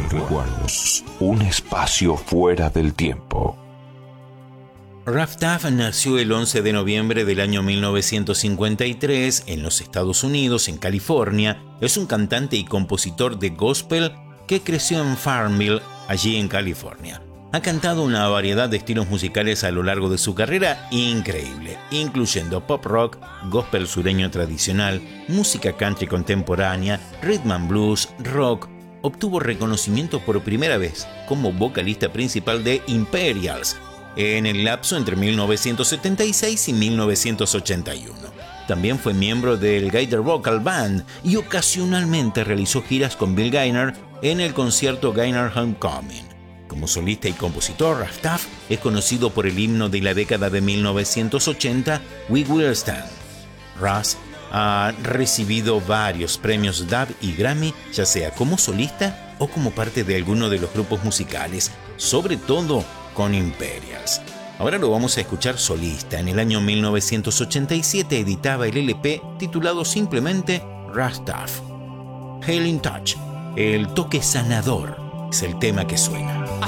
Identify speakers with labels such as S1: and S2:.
S1: recuerdos, un espacio fuera del tiempo.
S2: Ruff Taff nació el 11 de noviembre del año 1953 en los Estados Unidos, en California. Es un cantante y compositor de gospel que creció en Farmville, allí en California. Ha cantado una variedad de estilos musicales a lo largo de su carrera increíble, incluyendo pop rock, gospel sureño tradicional, música country contemporánea, rhythm and blues, rock. Obtuvo reconocimiento por primera vez como vocalista principal de Imperials en el lapso entre 1976 y 1981. También fue miembro del Gaither Vocal Band y ocasionalmente realizó giras con Bill Gaynor en el concierto Gaynor Homecoming. Como solista y compositor, Ruff Taff es conocido por el himno de la década de 1980, We Will Stand. Russ ha recibido varios premios Dove y Grammy, ya sea como solista o como parte de alguno de los grupos musicales, sobre todo con Imperials. Ahora lo vamos a escuchar solista. En el año 1987 editaba el LP titulado simplemente Ruff Taff. Healing Touch, el toque sanador, es el tema que suena.
S3: I